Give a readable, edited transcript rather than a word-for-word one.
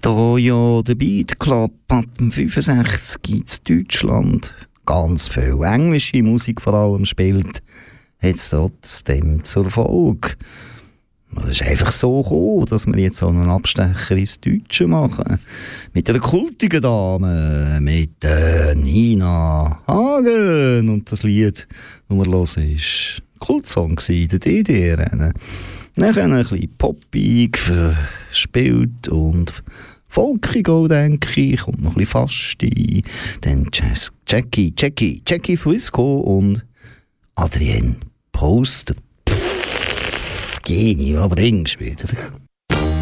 Da ja der Beat Club ab dem 65 in Deutschland ganz viel englische Musik vor allem spielt, hat es trotzdem zur Folge. Es ist einfach so gekommen, dass wir jetzt so einen Abstecher ins Deutsche machen. Mit einer kultigen Dame, mit Nina Hagen. Und das Lied, das wir hören, ist ein Kultsong in der DDR. Nachher ein bisschen poppig verspielt und folkig auch, denke ich. Kommt noch ein bisschen Fasti. Dann Jackie Frisco und Adrienne Poster. Genie, aber Englisch wieder.